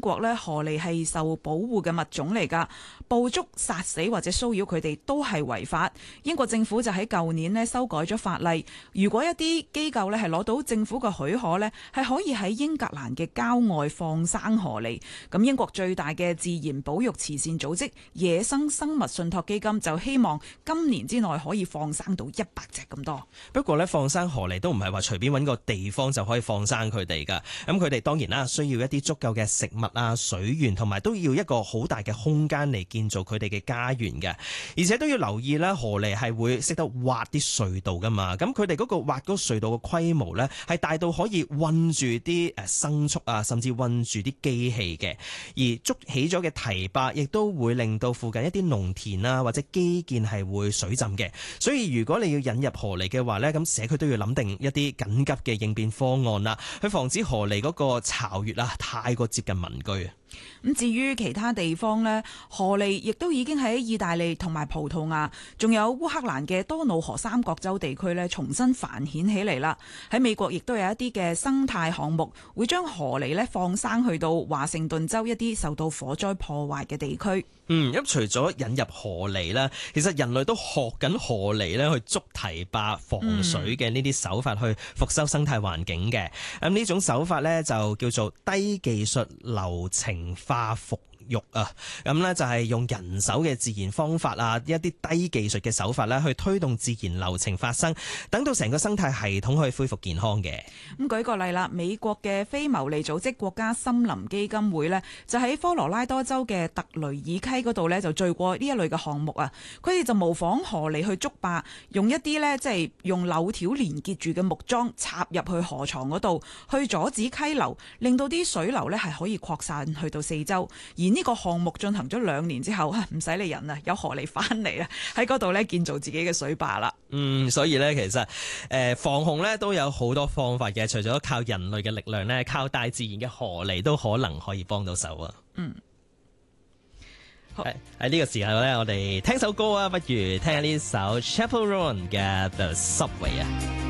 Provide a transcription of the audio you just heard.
國咧，河狸係受保護嘅物種嚟㗎，捕捉、殺死或者騷擾佢哋都係違法。英國政府就喺舊年咧修改咗法例，如果一啲機構咧係攞到政府嘅許可咧，係可以喺英格蘭嘅郊外放生河狸。咁英國最大嘅自然保育慈善組織野生生物信託基金就希望今年之內可以放生到100隻咁多。 不過咧，放生河狸都唔係話隨便揾個地方就可以放生佢哋㗎。咁佢哋當然啦，需要一啲足夠嘅食物啊、水源，同埋都要一個好大嘅空間嚟建造佢哋嘅家園嘅。而且都要留意咧，河狸係會識得挖啲隧道㗎嘛。咁佢哋嗰個挖嗰個隧道嘅規模咧，係大到可以韞住啲牲畜啊，甚至韞住啲機器嘅。而築起咗嘅堤壩，亦都會令到附近一啲農田啊或者基建係會水浸嘅。所以如果你要引入河狸嘅話呢，咁社區都要諗定一啲緊急嘅應變方案啦，去防止河狸嗰個巢穴啊太過接近民居啊。 咁至於其他地方呢，河狸亦都已經喺意大利同埋葡萄牙，仲有烏克蘭嘅多瑙河三角洲地區呢重新繁衍起嚟啦。喺美國亦都有一啲嘅生態項目，會將河狸呢放生去到華盛頓州一啲受到火災破壞嘅地區。 咁除咗引入河狸啦，其實人類都學緊河狸咧去築堤壩防水嘅呢啲手法去復修生態環境嘅。咁呢種手法咧就叫做低技術流程化復育啊，咁呢就係用人手嘅自然方法啊，一啲低技術嘅手法咧，去推動自然流程發生，等到成個生態系統可以恢復健康嘅。 咁舉個例啦，美國嘅非牟利組織國家森林基金會呢，就喺科羅拉多州嘅特雷爾溪嗰度呢，就做過呢一類嘅項目啊。佢哋就模仿河狸去築壩，用一啲呢，即係用柳條連結住嘅木樁插入去河床嗰度，去阻止溪流，令到啲水流呢係可以擴散去到四周。而呢個項目進行咗2年之後，唔使理人啊，有河狸翻嚟啦，喺嗰度咧建造自己嘅水壩啦。 所以咧其實防洪咧都有好多方法嘅，除咗靠人類嘅力量咧，靠大自然嘅河狸都可能可以幫到手啊。好，喺呢個時候咧，我哋聽首歌啊，不如聽下呢首 Chappell Roan 嘅 The Subway 啊。